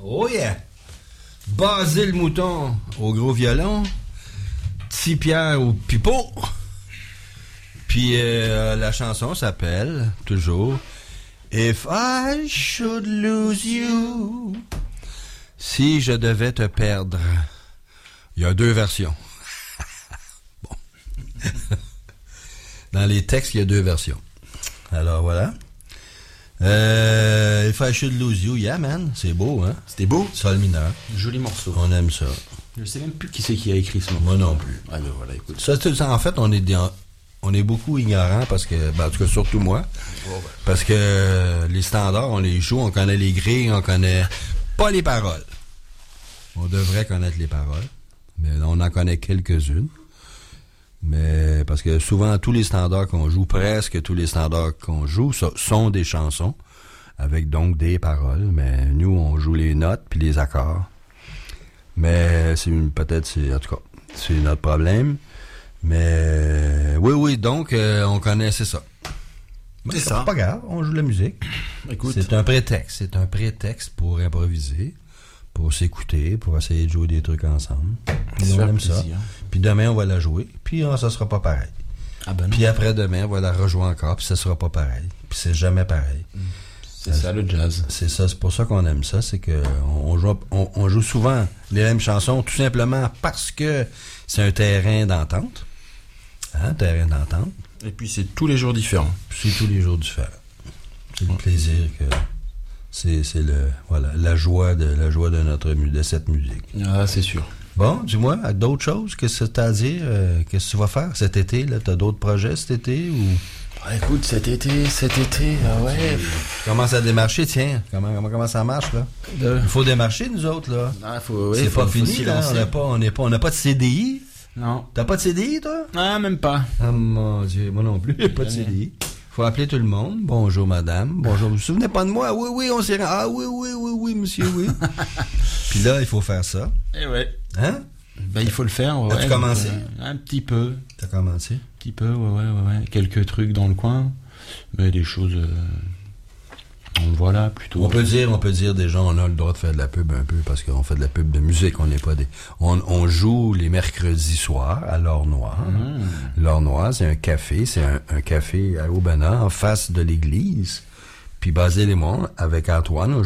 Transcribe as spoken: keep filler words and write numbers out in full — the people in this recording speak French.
Oh yeah! Basile Mouton au gros violon, Petit Pierre au pipeau. Puis euh, la chanson s'appelle, toujours, If I Should Lose You. Si je devais te perdre. Il y a deux versions. Bon. Dans les textes, il y a deux versions. Alors voilà. Euh, If I Should Lose You, yeah man, c'est beau, hein? C'était beau. Sol mineur. Joli morceau. On aime ça. Je sais même plus qui c'est qui a écrit ce morceau. Moi non plus. Ah ben voilà, écoute. Ça, c'est ça, en fait, on est des, on est beaucoup ignorants parce que, ben, en tout cas, surtout moi, Oh, ben. parce que les standards, on les joue, on connaît les grilles, on connaît pas les paroles. On devrait connaître les paroles, mais on en connaît quelques-unes. Mais parce que souvent, tous les standards qu'on joue, presque tous les standards qu'on joue, so, sont des chansons, avec donc des paroles. Mais nous, on joue les notes puis les accords. Mais c'est une, peut-être, c'est, en tout cas, c'est notre problème. Mais oui, oui, donc, euh, on connaît, c'est ça. Mais C'est ça. C'est pas grave, on joue la musique. Écoute. C'est un prétexte. C'est un prétexte pour improviser, pour s'écouter, pour essayer de jouer des trucs ensemble. Puis Se on faire aime ça. plaisir. Puis demain, on va la jouer. Puis ah, ça sera pas pareil. Ah ben non. Puis après-demain, on va la rejouer encore. Puis ça sera pas pareil. Puis c'est jamais pareil. C'est ça le jazz. C'est ça, c'est pour ça qu'on aime ça. C'est que on joue, on, on joue souvent les mêmes chansons, tout simplement parce que c'est un terrain d'entente. Hein, terrain d'entente. Et puis c'est tous les jours différents. Puis c'est tous les jours différents. C'est le plaisir que c'est, c'est le voilà la joie de la joie de notre mu- de cette musique. Ah, c'est sûr. Bon, dis-moi, d'autres choses, qu'est-ce que t'as à dire, euh, qu'est-ce que tu vas faire cet été là, t'as d'autres projets cet été ou Ah, écoute, cet été, cet été, ah ouais. comment ça a démarché, tiens, comment comment comment ça marche là? De... Il faut démarcher nous autres là. Ah, faut, ouais, c'est faut, pas faut fini s'y là, on lancer. n'a pas on n'est pas on n'a pas de C D I. Non. T'as pas de C D I toi? Ah, même pas. Ah mon Dieu, moi non plus, j'ai pas de C D I. Faut appeler tout le monde. Bonjour madame. Bonjour. Vous vous souvenez pas de moi? Oui, oui, on s'est rendu. Ah oui, oui, oui, oui, monsieur, oui. Puis là, il faut faire ça. Eh ouais. Hein? Ben, il faut le faire, ouais. As-tu commencé? Euh, un petit peu. T'as commencé? Un petit peu, ouais, ouais, ouais, ouais. Quelques trucs dans le coin. Mais des choses... Euh... Voilà, plutôt. On peut dire, on peut dire déjà, on a le droit de faire de la pub un peu parce qu'on fait de la pub de musique. On n'est pas des. On, on joue les mercredis soirs à l'Or Noir. Mmh. L'Or Noir, c'est un café, c'est un, un café à Aubenas en face de l'église. Puis Basile et moi, avec Antoine, on